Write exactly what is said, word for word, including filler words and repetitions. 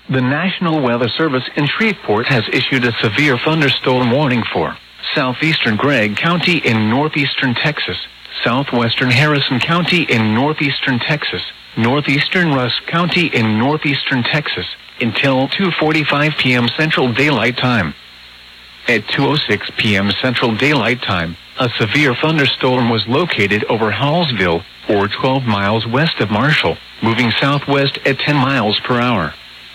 The National Weather Service in Shreveport has issued a severe thunderstorm warning for southeastern Gregg County in northeastern Texas, southwestern Harrison County in northeastern Texas, northeastern Rusk County in northeastern Texas, until two forty-five p.m. Central Daylight Time. At two oh six p.m. Central Daylight Time, a severe thunderstorm was located over Hallsville, or twelve miles west of Marshall, moving southwest at ten miles per hour.